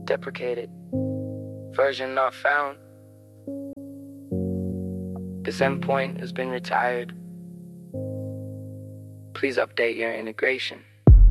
Deprecated. Version not found. This endpoint has been retired. Please update your integration.